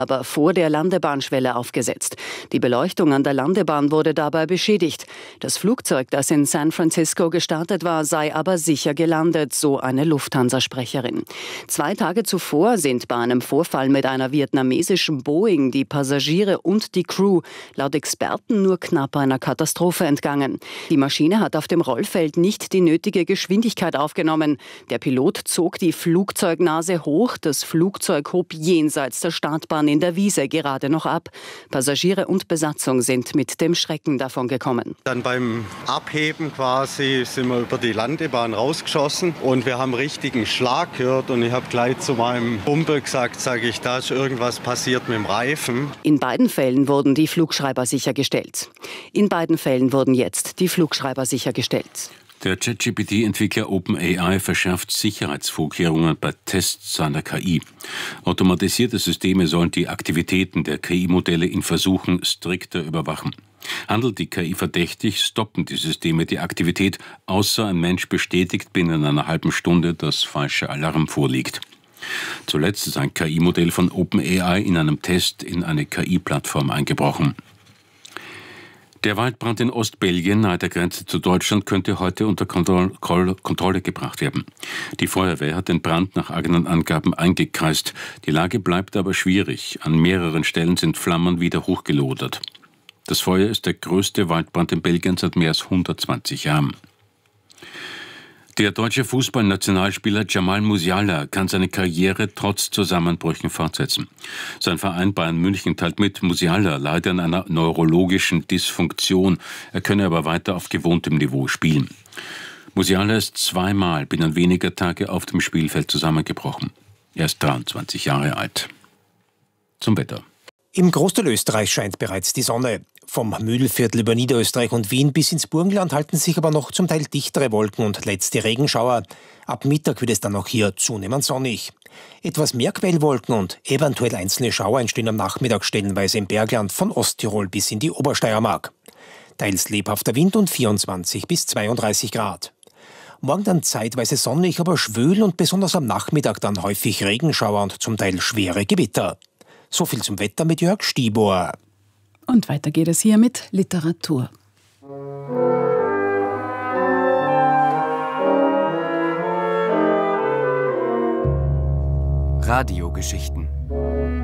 aber vor der Landebahnschwelle aufgesetzt. Die Beleuchtung an der Landebahn wurde dabei beschädigt. Das Flugzeug, das in San Francisco gestartet war, sei aber sicher gelandet, so eine Lufthansa-Sprecherin. 2 Tage zuvor sind bei einem Vorfall mit einer vietnamesischen Boeing die Passagiere und die Crew laut Experten nur knapp einer Katastrophe entgangen. Die Maschine hat auf dem Rollfeld nicht die nötige Geschwindigkeit aufgenommen. Der Pilot zog die Flugzeugnase hoch, das Flugzeug hob jenseits der Startbahn in der Wiese gerade noch ab. Passagiere und Besatzung sind mit dem Schrecken davon gekommen. Dann beim Abheben quasi sind wir über die Landebahn rausgeschossen und wir haben richtigen Schlag gehört und ich habe gleich zu meinem Kumpel gesagt, da ist irgendwas passiert mit dem Reifen. In beiden Fällen wurden die Flugschreiber sichergestellt. In beiden Fällen wurden jetzt die Flugschreiber sichergestellt. Der ChatGPT-Entwickler OpenAI verschärft Sicherheitsvorkehrungen bei Tests seiner KI. Automatisierte Systeme sollen die Aktivitäten der KI-Modelle in Versuchen strikter überwachen. Handelt die KI verdächtig, stoppen die Systeme die Aktivität, außer ein Mensch bestätigt binnen einer halben Stunde, dass falscher Alarm vorliegt. Zuletzt ist ein KI-Modell von OpenAI in einem Test in eine KI-Plattform eingebrochen. Der Waldbrand in Ostbelgien nahe der Grenze zu Deutschland könnte heute unter Kontrolle gebracht werden. Die Feuerwehr hat den Brand nach eigenen Angaben eingekreist. Die Lage bleibt aber schwierig. An mehreren Stellen sind Flammen wieder hochgelodert. Das Feuer ist der größte Waldbrand in Belgien seit mehr als 120 Jahren. Der deutsche Fußballnationalspieler Jamal Musiala kann seine Karriere trotz Zusammenbrüchen fortsetzen. Sein Verein Bayern München teilt mit, Musiala leide an einer neurologischen Dysfunktion. Er könne aber weiter auf gewohntem Niveau spielen. Musiala ist 2-mal binnen weniger Tage auf dem Spielfeld zusammengebrochen. Er ist 23 Jahre alt. Zum Wetter. Im Großteil Österreichs scheint bereits die Sonne. Vom Mühlviertel über Niederösterreich und Wien bis ins Burgenland halten sich aber noch zum Teil dichtere Wolken und letzte Regenschauer. Ab Mittag wird es dann auch hier zunehmend sonnig. Etwas mehr Quellwolken und eventuell einzelne Schauer entstehen am Nachmittag stellenweise im Bergland von Osttirol bis in die Obersteiermark. Teils lebhafter Wind und 24 bis 32 Grad. Morgen dann zeitweise sonnig, aber schwül und besonders am Nachmittag dann häufig Regenschauer und zum Teil schwere Gewitter. So viel zum Wetter mit Jörg Stibor. Und weiter geht es hier mit Literatur. Radiogeschichten.